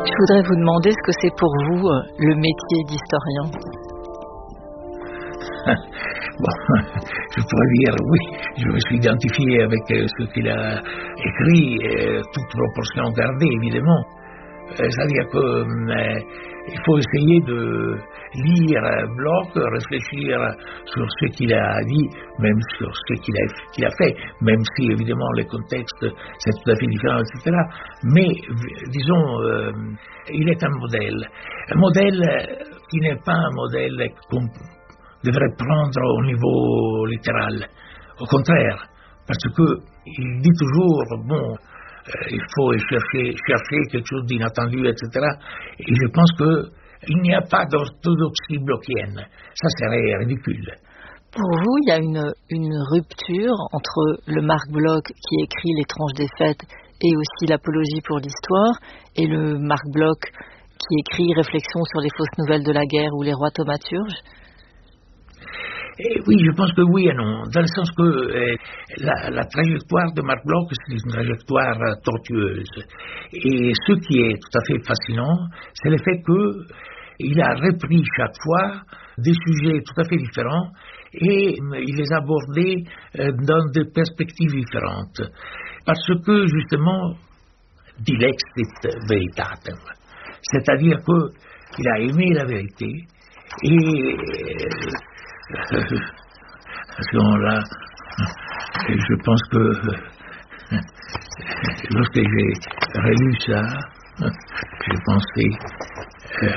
Je voudrais vous demander ce que c'est pour vous le métier d'historien. Bon, je pourrais dire oui, je me suis identifié avec ce qu'il a écrit, toute proportion gardée évidemment. C'est-à-dire qu'il faut essayer de lire Bloch, réfléchir sur ce qu'il a dit, même sur ce qu'il a fait, même si évidemment le contexte c'est tout à fait différent, etc. Mais disons, il est un modèle qui n'est pas un modèle qu'on devrait prendre au niveau littéral. Au contraire, parce qu'il dit toujours, bon, il faut chercher quelque chose d'inattendu, etc. Et je pense qu'il n'y a pas d'orthodoxie blocienne. Ça serait ridicule. Pour vous, il y a une rupture entre le Marc Bloch qui écrit L'étrange défaite et aussi l'apologie pour l'histoire, et le Marc Bloch qui écrit Réflexions sur les fausses nouvelles de la guerre ou les rois thaumaturges. Et oui, je pense que oui et non, dans le sens que la trajectoire de Marc Bloch, c'est une trajectoire tortueuse. Et ce qui est tout à fait fascinant, c'est le fait qu'il a repris chaque fois des sujets tout à fait différents et il les a abordés dans des perspectives différentes. Parce que, justement, dilexit veritatem, c'est-à-dire qu'il a aimé la vérité et à ce moment-là, je pense que lorsque j'ai relu ça, j'ai pensé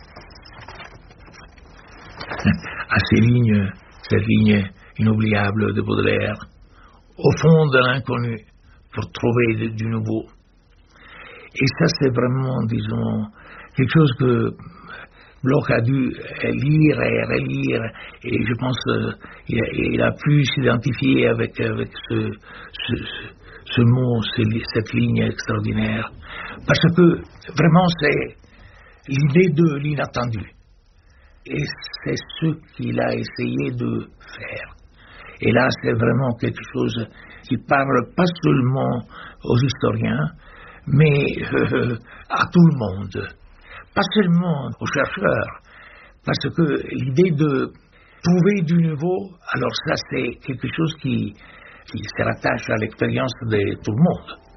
à cette ligne inoubliable de Baudelaire, au fond de l'inconnu, pour trouver du nouveau. Et ça, c'est vraiment, disons, quelque chose que Bloch a dû lire et relire, et je pense qu'il a pu s'identifier avec ce mot, cette ligne extraordinaire, parce que vraiment c'est l'idée de l'inattendu, et c'est ce qu'il a essayé de faire. Et là, c'est vraiment quelque chose qui parle pas seulement aux historiens, mais à tout le monde. Pas seulement aux chercheurs, parce que l'idée de trouver du nouveau, alors ça c'est quelque chose qui se rattache à l'expérience de tout le monde.